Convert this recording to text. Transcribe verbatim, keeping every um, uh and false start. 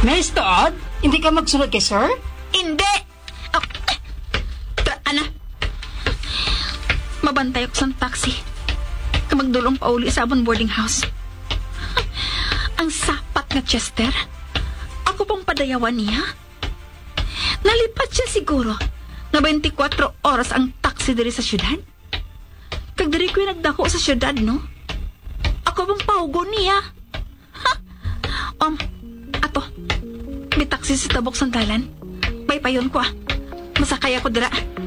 Nice to odd? Hindi ka magsunod kay sir? Hindi! Oh, tra, ana. Mabantay ako sa taxi. Kamagdulong pa uli sa abon boarding house. Ang sapat nga Chester. Ako pang padayawan niya. Nalipat siya siguro na twenty-four oras ang taxi diri sa syudad. Kag diri ko nagdako sa syudad, no? Ako bang paugo niya? Ha? Um, ato. May taxi sa tabok sandalan. Baypayon ko ah. Masakay ako dira.